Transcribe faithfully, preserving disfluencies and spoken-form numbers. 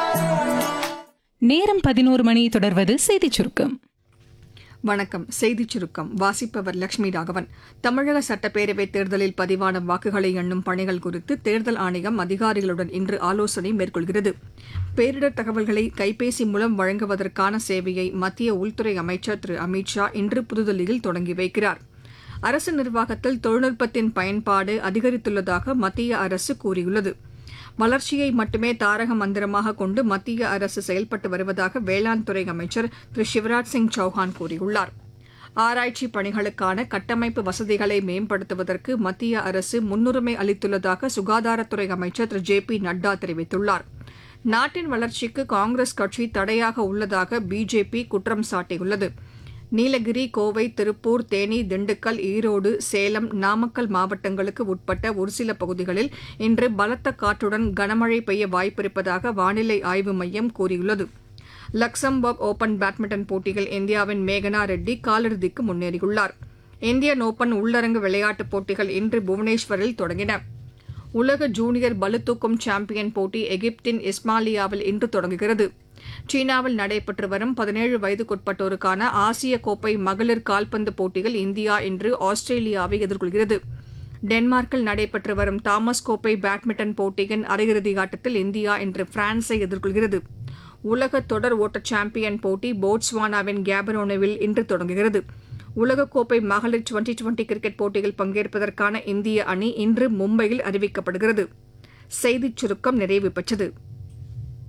நேரம் பதினோரு மணி. தொடர்வது செய்திச் சுருக்கம். வணக்கம். செய்திச் சுருக்கம் வாசிப்பவர் லட்சுமி ராகவன். தமிழக சட்டப்பேரவைத் தேர்தலில் பதிவான வாக்குகளை எண்ணும் பணிகள் குறித்து தேர்தல் ஆணையம் அதிகாரிகளுடன் இன்று ஆலோசனை மேற்கொள்கிறது. பேரிடர் தகவல்களை கைபேசி மூலம் வழங்குவதற்கான சேவையை மத்திய உள்துறை அமைச்சர் திரு அமித் ஷா இன்று புதுதில்லியில் தொடங்கி வைக்கிறார். அரசு நிர்வாகத்தில் தொழில்நுட்பத்தின் பயன்பாடு அதிகரித்துள்ளதாக மத்திய அரசு கூறியுள்ளது. வளர்ச்சியை மட்டுமே தாரக மந்திரமாக கொண்டு மத்திய அரசு செயல்பட்டு வருவதாக வேளாண் துறை அமைச்சர் திரு சிவராஜ் சிங் சௌஹான் கூறியுள்ளார். ஆராய்ச்சி பணிகளுக்கான கட்டமைப்பு வசதிகளை மேம்படுத்துவதற்கு மத்திய அரசு முன்னுரிமை அளித்துள்ளதாக சுகாதாரத்துறை அமைச்சர் திரு ஜே பி நட்டா தெரிவித்துள்ளார். நாட்டின் வளர்ச்சிக்கு காங்கிரஸ் கட்சி தடையாக உள்ளதாக பிஜேபி குற்றம் சாட்டியுள்ளது. நீலகிரி, கோவை, திருப்பூர், தேனி, திண்டுக்கல், ஈரோடு, சேலம், நாமக்கல் மாவட்டங்களுக்கு உட்பட்ட ஒருசில பகுதிகளில் இன்று பலத்த காற்றுடன் கனமழை பெய்ய வாய்ப்பிருப்பதாக வானிலை ஆய்வு மையம் கூறியுள்ளது. லக்சம்பர்க் ஓபன் பேட்மிண்டன் போட்டியில் இந்தியாவின் மேகனா ரெட்டி காலிறுதிக்கு முன்னேறியுள்ளார். இந்தியன் ஓபன் உள்ளரங்கு விளையாட்டுப் போட்டிகள் இன்று புவனேஸ்வரில் தொடங்கின. உலக ஜூனியர் பளுதூக்கும் சாம்பியன் போட்டி எகிப்தின் இஸ்மாயிலியாவில் இன்று தொடங்குகிறது. சீனாவில் நடைபெற்று வரும் பதினேழு வயதுக்குட்பட்டோருக்கான ஆசிய கோப்பை மகளிர் கால்பந்து போட்டியில் இந்தியா இன்று ஆஸ்திரேலியாவை எதிர்கொள்கிறது. டென்மார்க்கில் நடைபெற்று வரும் தாமஸ் கோப்பை பேட்மிண்டன் போட்டியின் அரையிறுதி ஆட்டத்தில் இந்தியா இன்று பிரான்ஸை எதிர்கொள்கிறது. உலக தொடர் ஓட்ட சாம்பியன் போட்டி போட்ஸ்வானாவின் கேபரோனோவில் இன்று தொடங்குகிறது. உலகக்கோப்பை மகளிர் டுவெண்டி டுவெண்டி கிரிக்கெட் போட்டியில் பங்கேற்பதற்கான இந்திய அணி இன்று மும்பையில் அறிவிக்கப்படுகிறது. செய்திச் சுருக்கம் நிறைவு பெற்றது.